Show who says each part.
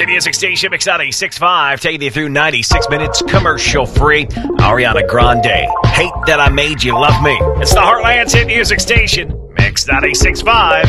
Speaker 1: Hit Music Station, Mix 96.5, taking you through 96 minutes commercial-free. Ariana Grande, Hate That I Made You Love Me. It's the Heartland's Hit Music Station, Mix 96.5.